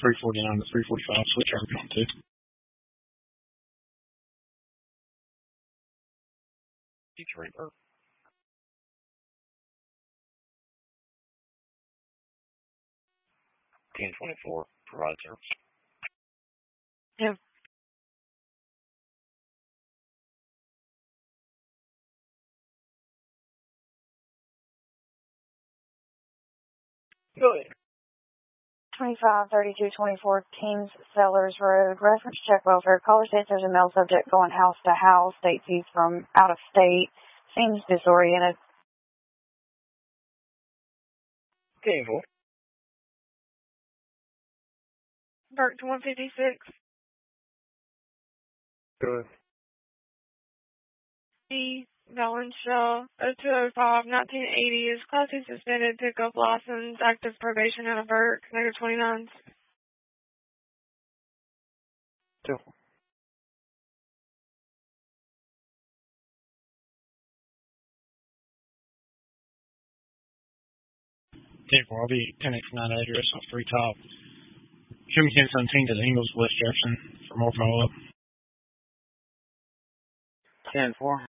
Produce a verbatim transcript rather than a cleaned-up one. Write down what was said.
three forty-nine to three forty-five, switch R P on two. Detroit Burke. ten twenty-four, provide service. Yeah. Go ahead. twenty-five thirty-two twenty-four Kings Sellers Road. Reference check welfare. Caller states there's a male subject going house to house. States he's from out of state. Seems disoriented. ten four. Burke to one fifty-six. Go ahead. D. Valencia, oh two oh five, nineteen eighty, is class two suspended, pickup license, active probation out of Burke, negative twenty-nine. Two. ten four, I'll be ten X nine address off three top. Show me ten seventeen to the Ingles, West Jefferson for more follow-up. ten four.